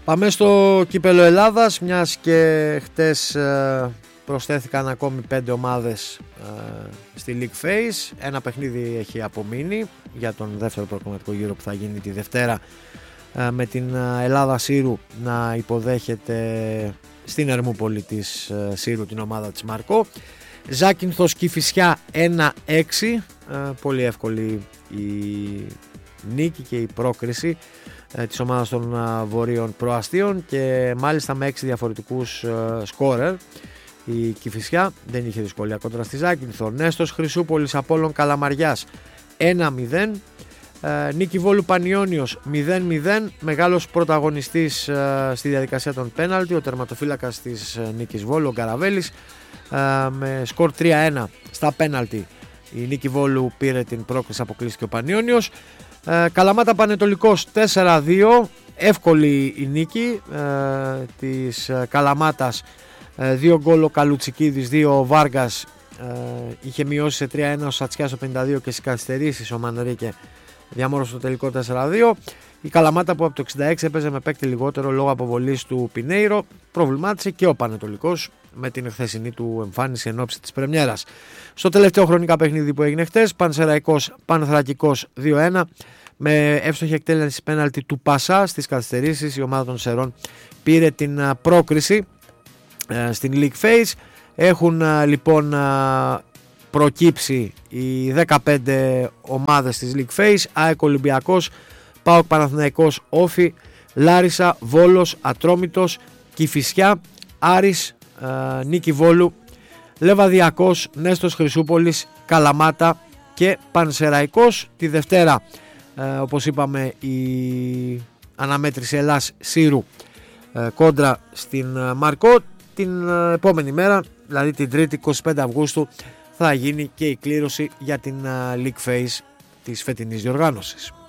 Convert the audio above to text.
Πάμε στο κύπελλο Ελλάδας, μιας και χτες προσθέθηκαν ακόμη 5 ομάδες στη League Phase. Ένα παιχνίδι έχει απομείνει για τον δεύτερο προκριματικό γύρο που θα γίνει τη Δευτέρα, με την Ελλάδα Σύρου να υποδέχεται στην Ερμούπολη της Σύρου την ομάδα της Μαρκό. Ζάκυνθος Κηφισιά 1-6, πολύ εύκολη η νίκη και η πρόκριση της ομάδας των Βορείων Προαστίων, και μάλιστα με 6 διαφορετικούς σκόρερ. Η Κηφισιά δεν είχε δυσκολία κόντρα στη Ζάκυνθο. Νέστος Χρυσούπολης Απόλλων Καλαμαριάς 1-0. Νίκη Βόλου Πανιώνιος 0-0. Μεγάλος πρωταγωνιστής στη διαδικασία των πέναλτι, ο τερματοφύλακας της Νίκης Βόλου, ο Γκαραβέλης, με σκορ 3-1 στα πέναλτι. Η Νίκη Βόλου πήρε την πρόκριση, αποκλείστηκε ο Πανιώνιος. Καλαμάτα Πανετολικός 4-2, εύκολη η νίκη της Καλαμάτας. 2 γκολ ο Καλουτσικίδης, 2 ο Βάργας. Είχε μειώσει σε 3-1 ο Σατσιάς ο 52 και στις καθυστερήσεις ο Μανρίκε διαμόρφωσε το τελικό 4-2. Η Καλαμάτα που από το 66 έπαιζε με παίκτη λιγότερο λόγω αποβολής του Πινέιρο προβλημάτισε και ο Πανετολικός με την χθεσινή του εμφάνιση εν ώψη της πρεμιέρας. Στο τελευταίο χρονικά παιχνίδι που έγινε χθες, Πανσεραϊκός Πανθρακικός 2-1, με εύστοχη εκτέλεση πέναλτι του Πασά στις καθυστερήσεις. Η ομάδα των Σερών πήρε την πρόκριση στην League Phase. Έχουν λοιπόν προκύψει οι 15 ομάδες της League Phase: ΑΕΚ Ολυμπιακός, ΠΑΟΚ Παναθηναϊκός, Όφι, Λάρισα, Βόλος, Ατρόμητος, Κηφισιά, Άρης, Νίκη Βόλου, Λεβαδιακός, Νέστος Χρυσούπολης, Καλαμάτα και Πανσεραϊκός. Τη Δευτέρα, όπως είπαμε, η αναμέτρηση Ελλάς Σύρου κόντρα στην Μαρκό. Την επόμενη μέρα, δηλαδή την 3η 25 Αυγούστου, θα γίνει και η κλήρωση για την League Phase της φετινής διοργάνωσης.